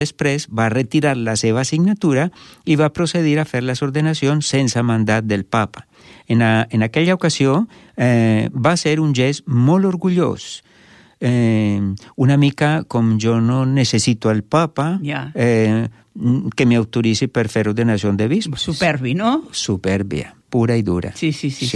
després va retirar la seva signatura i va procedir a fer les ordenacions sense mandat del papa. En aquella ocasió va ser un gest molt orgullós. Una mica com jo no necessito el papa que m'autoritzi per fer ordenació de bisbes. Superbi, no? Superbia, pura i dura. Sí.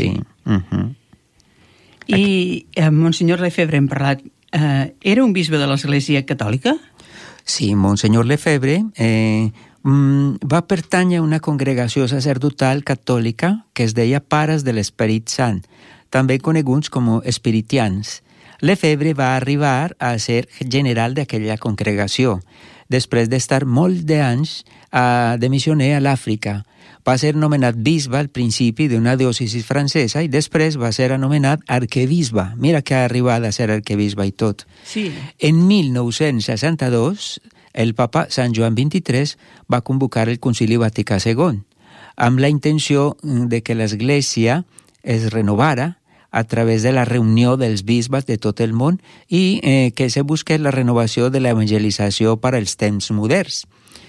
I Monsenyor Lefebvre, hem parlat, era un bisbe de l'Església Catòlica? Sí, Monsenyor Lefebvre va pertànyer a una congregació sacerdotal catòlica que es deia Pares de l'Esperit Sant, també coneguts com espiritians. Lefebvre va arribar a ser general d'aquella congregació, després d'estar molt d'anys de missioner a l'Àfrica. Va ser nomenat bisbe al principi d'una diòcesi francesa i després va ser anomenat arquebisbe. Mira que ha arribat a ser arquebisbe i tot. Sí. En 1962, el papa Sant Joan XXIII va convocar el Concili Vaticà II amb la intenció de que l'Església es renovara a través de la reunió dels bisbes de tot el món i que se busqués la renovació de l'evangelització per als temps moderns.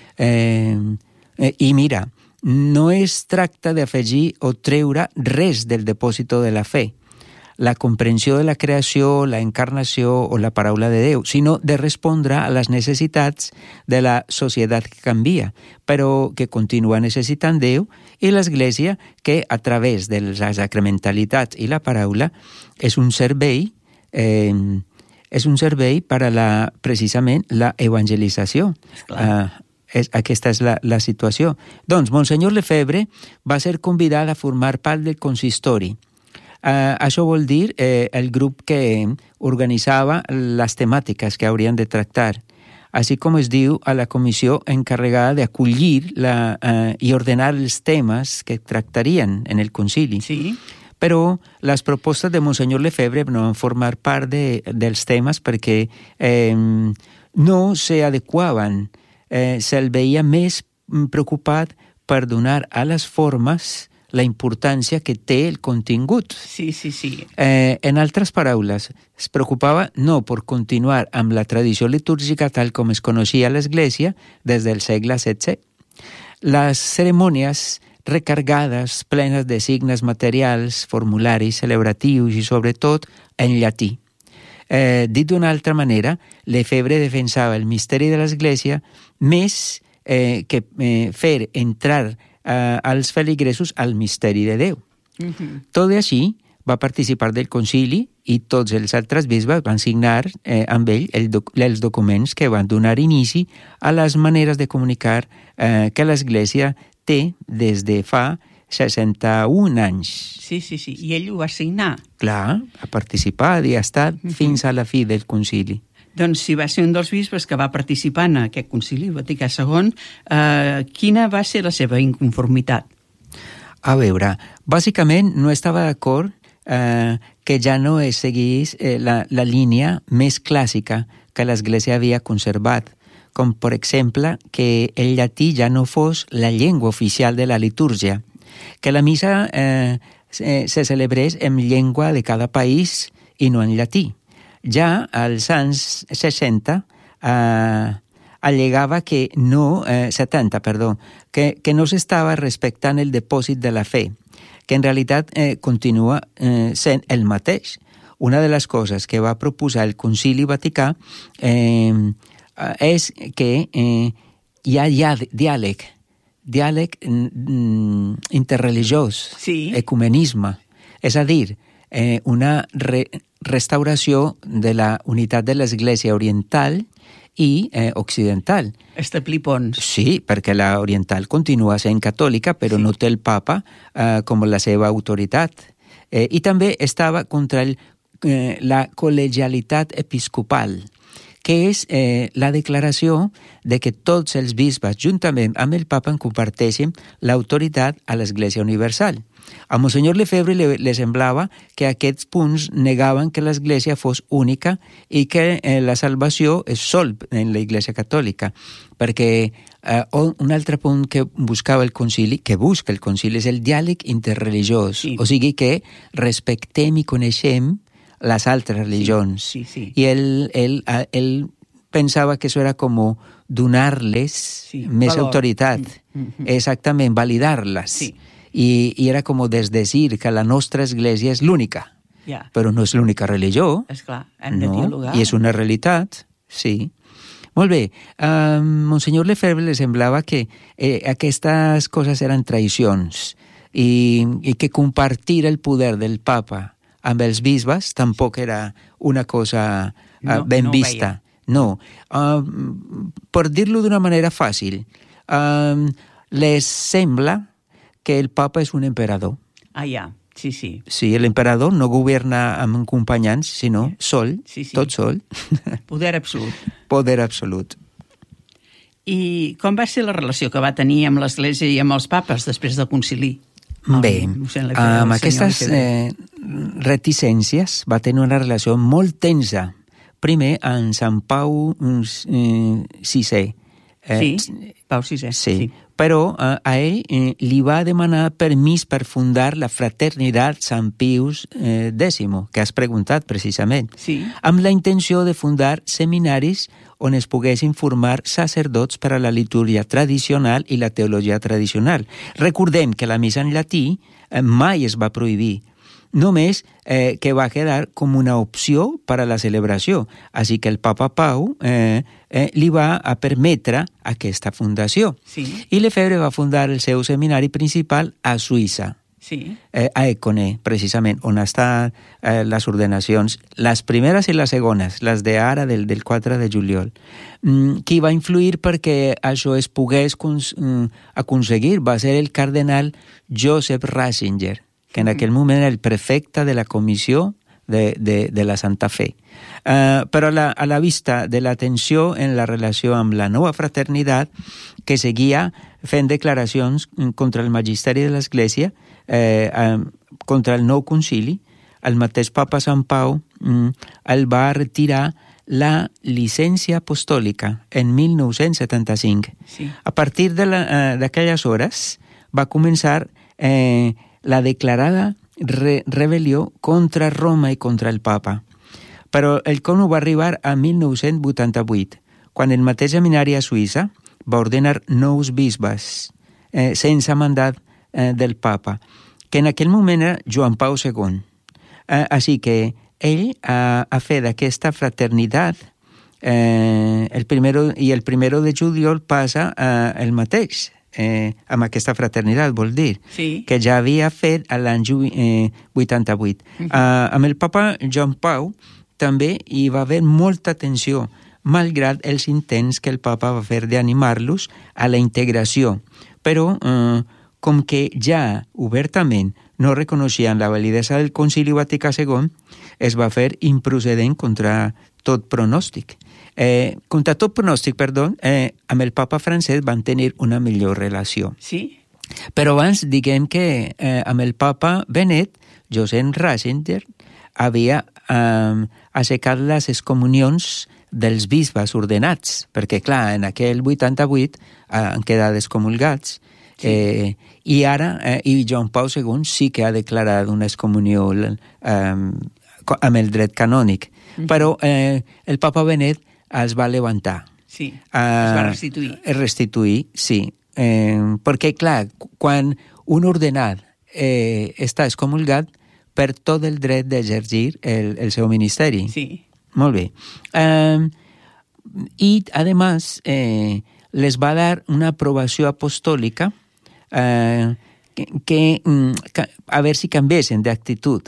I mira, no es tracta d'afegir o treure res del depòsit de la fe, la comprensió de la creació, la encarnació o la paraula de Déu, sinó de respondre a les necessitats de la societat que canvia, però que continua necessitant Déu, i l'Església que a través de la sacramentalitat i la paraula és un servei per a precisament la evangelització. Aquesta és la situació. Doncs, Monsenyor Lefebvre va ser convidat a formar part del consistori. Això vol dir el grup que organitzava les temàtiques que haurien de tractar, així com es diu a la comissió encarregada d'acollir i ordenar els temes que tractarien en el concili. Sí. Però les propostes de Monsenyor Lefebvre no van formar part dels temes perquè no s'adequaven. Se'l veia més preocupat per donar a les formes la importància que té el contingut. Sí. En altres paraules, es preocupava no per continuar amb la tradició litúrgica tal com es coneixia a l'Església des del segle XVI. Les cerimònies recargades, plenes de signes materials, formularis celebratius i sobretot en llatí. Dit d'una altra manera, Lefebvre defensava el misteri de l'Església més que fer entrar als feligresos al misteri de Déu. Tot i així, va participar del concili i tots els altres bisbes van signar amb ell els documents que van donar inici a les maneres de comunicar que l'Església té des de fa 61 anys. Sí, i ell ho va signar. Clar, ha participat i ha estat fins a la fi del concili. Doncs si va ser un dels bisbes que va participar en aquest concili Vaticà II, quina va ser la seva inconformitat? A veure, bàsicament no estava d'acord que ja no es seguís la línia més clàssica que l'Església havia conservat, com per exemple que el llatí ja no fos la llengua oficial de la litúrgia, que la missa se celebrés en llengua de cada país i no en llatí. Ja als anys 60 allegava que no s'estava respectant el depòsit de la fe, que en realitat continua sent el mateix. Una de les coses que va proposar el Concili Vaticà és que hi ha diàleg interreligiós, ecumenisme, és a dir, una restauració de la unitat de l'Església oriental i occidental. Establir ponts. Sí, perquè la oriental continua sent catòlica, però no té el papa com la seva autoritat. I també estava contra la col·legialitat episcopal, que és la declaració de que tots els bisbes, juntament amb el papa, comparteixen l'autoritat a l'Església Universal. A Monsenyor Lefebvre li semblava que aquests punts negaven que l'Església fos única i que la salvació és sol en l'Església Catòlica, perquè un altre punt que buscava el concili, que busca el concili, és el diàleg interreligiós, o sigui que respectem i coneixem les altres religions. I ell pensava que això era com donar-les més valor. autoritat. Exactament, validar-les. Sí. I era com desdir que la nostra església és l'única. Però no és l'única religió. Esclar, hem de dialogar. I és una realitat, sí. Molt bé. Monsenyor Lefebvre li semblava que aquestes coses eren traïcions i que compartir el poder del papa amb els bisbes tampoc era una cosa ben vista. No. Per dir-lo d'una manera fàcil, les sembla que el papa és un emperador. Sí. Sí, l'emperador no governa amb acompanyants, sinó sol, tot sol. Poder absolut. Poder absolut. I com va ser la relació que va tenir amb l'Església i amb els papes després del concili? Bé, amb aquestes reticències va tenir una relació molt tensa. Primer, amb Sant Pau VI. Pau VI. Sí. Però a ell li va demanar permís per fundar la Fraternitat Sant Pius X, que has preguntat precisament, amb la intenció de fundar seminaris on es poguessin formar sacerdots per a la litúrgia tradicional i la teologia tradicional. Recordem que la missa en llatí mai es va prohibir, només que va quedar com una opció per a la celebració. Així que el papa Pau li va a permetre aquesta fundació. I Lefebvre va fundar el seu seminari principal a Suïssa, a Éconnay, precisament, on estan les ordenacions, les primeres i les segones, les d'ara del 4 de juliol. Qui va influir perquè això es pogués aconseguir va ser el cardenal Joseph Ratzinger, que en aquell moment era el prefecte de la comissió de la Santa Fe. Però a la vista de la tensió en la relació amb la nova fraternitat, que seguia fent declaracions contra el magisteri de l'Església, contra el nou concili, el mateix papa Sant Pau el va retirar la llicència apostòlica en 1975. A partir d'aquelles hores va començar la declarada rebel·lió contra Roma i contra el papa. Però el cono va arribar a 1988, quan el mateix seminari a Suïssa va ordenar nous bisbes sense mandat del papa, que en aquell moment era Joan Pau II. Així que ell ha fet d'aquesta fraternitat el 1 de juliol passa el mateix, amb aquesta fraternitat, vol dir, que ja havia fet l'any 88. Amb el papa Joan Pau també hi va haver molta tensió, malgrat els intents que el papa va fer d'animar-los a la integració. Però, com que ja obertament no reconeixien la validesa del Concili Vaticà II, es va fer improcedent contra tot pronòstic. Amb el papa francès van tenir una millor relació. Però abans diguem que amb el papa Benet, Joseph Ratzinger havia assecat les excomunions dels bisbes ordenats, perquè, clar, en aquell 88 han quedat excomulgats, i ara, Joan Pau II sí que ha declarat una excomunió amb el dret canònic, però el papa Benet es va levantar. Es va restituir. Restituir, sí. Perquè, clar, quan un ordenat està excomulgat, perd tot el dret d'exercir el seu ministeri. Molt bé. Y además les va a dar una aprobació apostòlica que a ver si cambiesen de actitud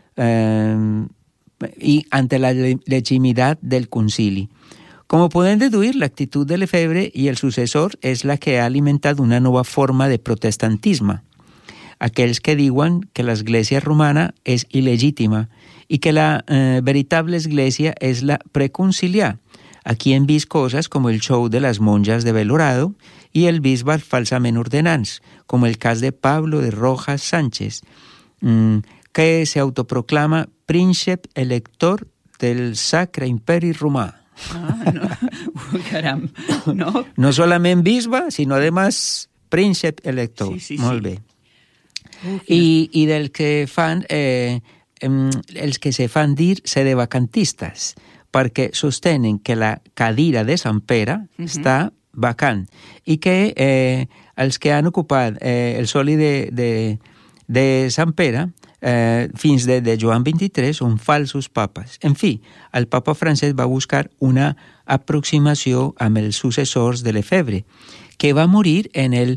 y ante la legitimidad del concili. Como pueden deduir, la actitud de Lefebvre y el sucesor es la que ha alimentado una nova forma de protestantisme. Aquells que diuen que l'Església romana és il·legítima i que la veritable Església és la preconciliar. Aquí hem vist coses com el show de les monges de Belorado i el bisbes falsament ordenants, com el cas de Pablo de Rojas Sánchez, que se autoproclama príncep elector del Sacre Imperi Romà. No. Caram, no? No solament bisbe, sinó además príncep elector. Molt bé. I del que fan, els que se fan dir sedevacantistes, perquè sostenen que la cadira de Sant Pere està vacant i que els que han ocupat el soli de Sant Pere fins de Joan XXIII són falsos papes. En fi, el papa francès va buscar una aproximació amb els successors de Lefebvre, que va morir en el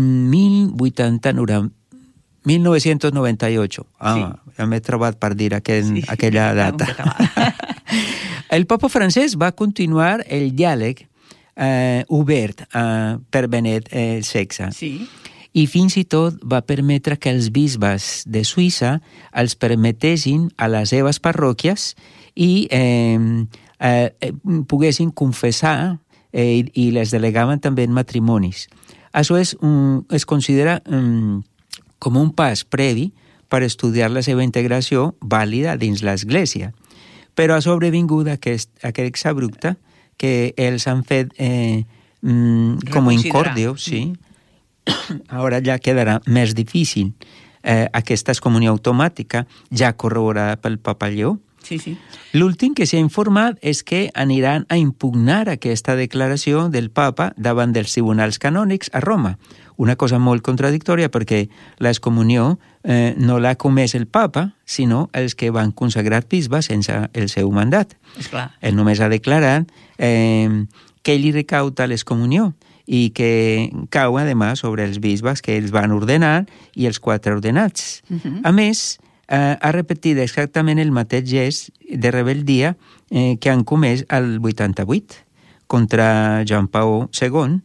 1998. Ja m'he trobat per dir aquella data. El papa francès va continuar el diàleg obert per Benet XVI. Sí. I fins i tot va permetre que els bisbes de Suïssa els permetessin a les seves parròquies i poguessin confessar i les delegaven també en matrimonis. Això es considera com un pas previ per estudiar la seva integració vàlida dins l'Església. Però ha sobrevingut aquest exabrupte que ells han fet com incòrdio, sí. Ara ja quedarà més difícil aquesta excomunió automàtica ja corroborada pel Papa Lleó. Sí, sí. L'últim que s'ha informat és que aniran a impugnar aquesta declaració del Papa davant dels tribunals canònics a Roma. Una cosa molt contradictòria perquè l'excomunió no l'ha comès el Papa, sinó els que van consagrar bisbes sense el seu mandat. Esclar. Ell només ha declarat que li recauta l'excomunió i que cau, a més, sobre els bisbes que ells van ordenar i els 4 ordenats. A més, ha repetit exactament el mateix gest de rebeldia que han comès al 88 contra Joan Pau II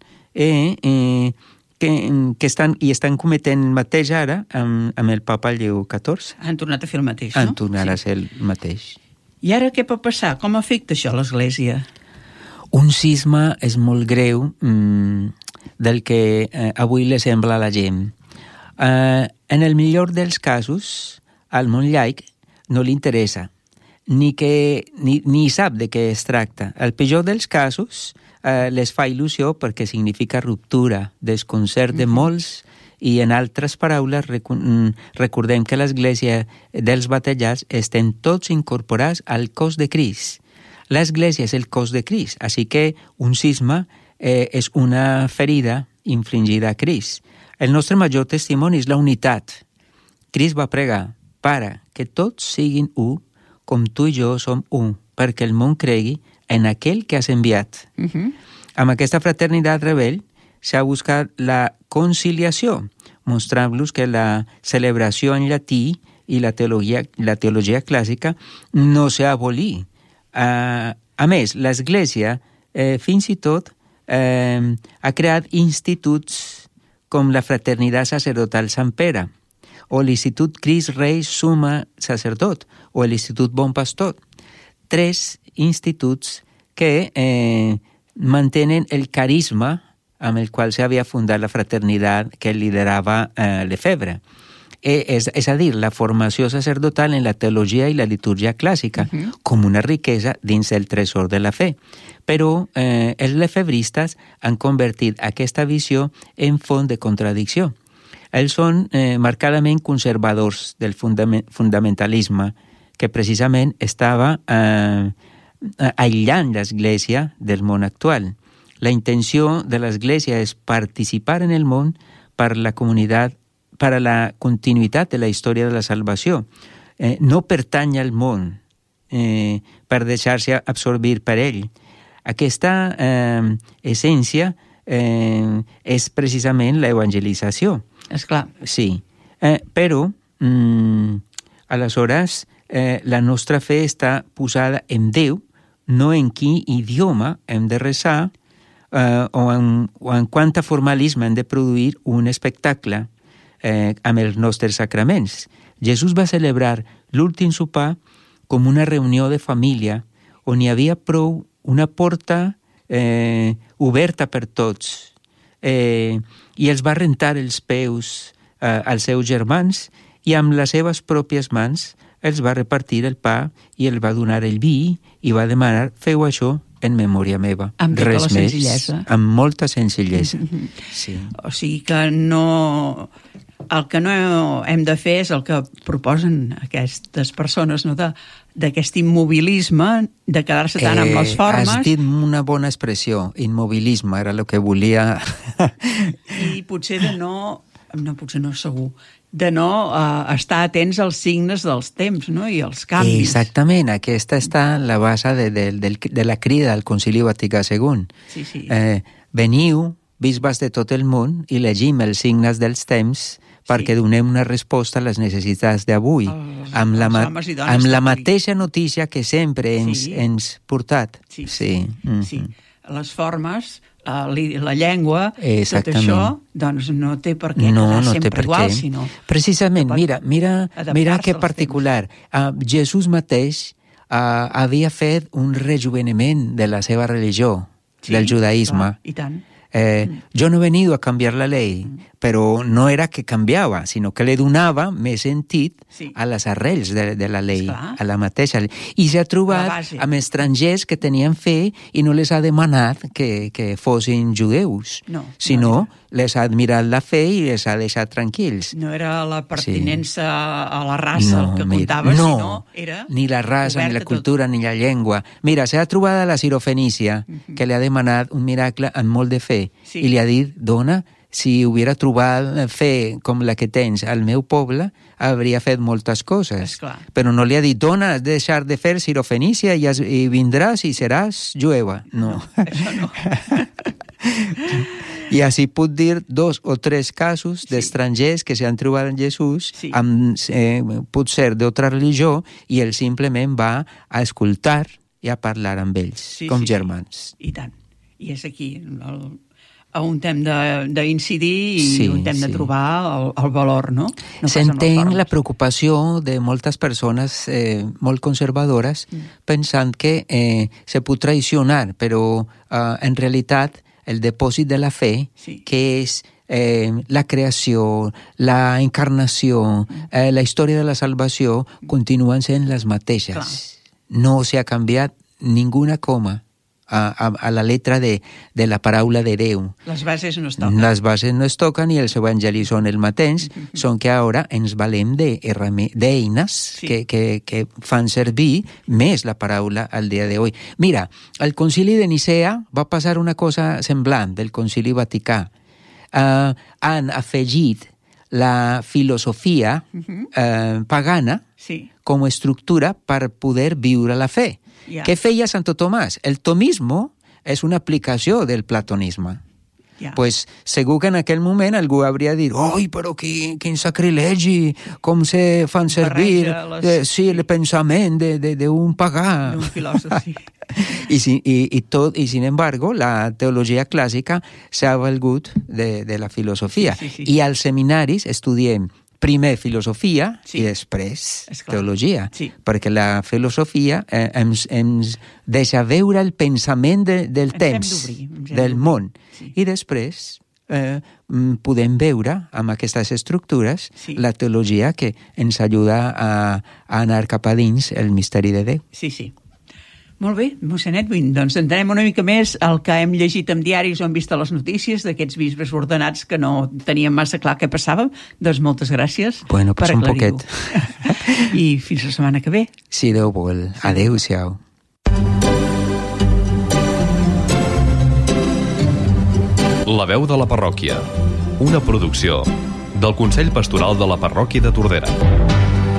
que estan cometent el mateix ara amb el Papa Lleó XIV. Han tornat a fer el mateix, no? Han tornat a ser el mateix. I ara què pot passar? Com afecta això a l'Església? Un cisma és molt greu del que avui li sembla a la gent. En el millor dels casos, al món laic no li interessa, ni sap de què es tracta. El pitjor dels casos les fa il·lusió perquè significa ruptura, desconcert de molts, i en altres paraules recordem que l'Església dels batejats estem tots incorporats al cos de Crist. L'Església és el cos de Crist, així que un cisma és una ferida infligida a Crist. El nostre major testimoni és la unitat. Crist va pregar, Pare, que tots siguin u, com tu i jo som u, perquè el món cregui en aquell que has enviat. Amb aquesta fraternitat rebel s'ha buscat la conciliació, mostrant-los que la celebració en llatí i la teologia clàssica no s'ha abolit. A més, l'Església fins i tot ha creat instituts com la Fraternitat Sacerdotal Sant Pere, o l'Institut Crist Rei Suma Sacerdot, o l'Institut Bon Pastor. 3 instituts que mantenen el carisma amb el qual s'havia fundat la fraternitat que liderava Lefebvre. És a dir, la formació sacerdotal en la teologia i la litúrgia clàssica, com una riquesa dins el tresor de la fe. Però els lefebristes han convertit aquesta visió en font de contradicció. Ells són marcadament conservadors del fundamentalisme, que precisament estava aïllant l'Església del món actual. La intenció de l'Església és participar en el món per la comunitat, per a la continuïtat de la història de la salvació. No pertany al món per deixar-se absorbir per ell. Aquesta essència és precisament l'evangelització. Esclar. Sí, però aleshores la nostra fe està posada en Déu, no en quin idioma hem de resar o en quant formalisme hem de produir un espectacle amb els nostres sacraments. Jesús va celebrar l'últim sopar com una reunió de família on hi havia prou una porta oberta per tots i els va rentar els peus als seus germans i amb les seves pròpies mans els va repartir el pa i el va donar el vi i va demanar, feu això en memòria meva. Amb tota la senzillesa. Amb molta senzillesa. Sí. O sigui que no el que no hem de fer és el que proposen aquestes persones, no? D'aquest immobilisme, de quedar-se tant amb les formes. Has dit una bona expressió, immobilisme, era el que volia... I potser potser no segur, de no estar atents als signes dels temps, no? I als canvis. Exactament, aquesta està la base de la crida al Concili Vaticà II. Sí. Veniu, bisbes de tot el món, i llegim els signes dels temps perquè donem una resposta a les necessitats d'avui, amb la mateixa notícia que sempre ens portat. Sí. Les formes, la llengua, tot això, doncs no té per què quedar sempre igual, sinó... Precisament, mira que particular. Jesús mateix havia fet un rejuveniment de la seva religió, del judaïsme. I tant. Yo no he venido a cambiar la ley, però no era que canviava, sinó que li donava més sentit a les arrels de la llei, a la mateixa llei. I s'ha trobat amb estrangers que tenien fe i no les ha demanat que fossin judeus, sinó les ha admirat la fe i les ha deixat tranquils. No era la pertinença a la raça el que comptava, sinó era... ni la raça, ni la cultura, ni la llengua. Mira, s'ha trobat a la Sirofenícia, que li ha demanat un miracle amb molt de fe, i li ha dit, dona, si hubiera trobat fe com la que tens al meu poble, hauria fet moltes coses. Però no li ha dit, dona, has de deixar de fer Sirofenícia i vindràs i seràs jueva. No. Això no. I així puc dir 2 o 3 casos d'estrangers que s'han trobat en Jesús, pot ser d'altra religió, i ell simplement va a escoltar i a parlar amb ells, com germans. I tant. I és aquí on hem d'incidir i on hem de trobar el valor, no? S'entén la preocupació de moltes persones molt conservadores pensant que se pot traicionar, però en realitat el depòsit de la fe, que és la creació, la encarnació, la història de la salvació, continuen sent les mateixes. No s'ha canviat ninguna coma a la letra de la paraula de Déu. Les bases no es toquen. Les bases no es toquen i els evangelis són el mateix, són que ara ens valem d'eines que fan servir més la paraula al dia d'avui. Mira, al concili de Nicea va passar una cosa semblant del concili Vaticà. Han afegit la filosofia pagana com a estructura per poder viure la fe. Què feia Santo Tomàs? El tomismo és una aplicació del platonisme. Pues segur que en aquell moment algú hauria dit però quin sacrilegi, com se fan servir el pensament d'un pagà. D'un filòsof, sí. Y sin embargo, la teologia clàssica s'ha valgut de la filosofia. I als seminaris estudiem primer filosofia i després teologia, perquè la filosofia ens deixa veure el pensament del temps, del món, i després podem veure amb aquestes estructures la teologia que ens ajuda a anar cap a dins el misteri de Déu. Sí. Molt bé, mossèn Edwin, doncs entenem una mica més el que hem llegit en diaris o hem vist a les notícies d'aquests bisbes ordenats que no teníem massa clar què passava. Doncs moltes gràcies per aclarir-ho. Un poquet. I fins la setmana que ve. Si Déu vol. Adéu-siau. La veu de la parròquia. Una producció del Consell Pastoral de la Parròquia de Tordera.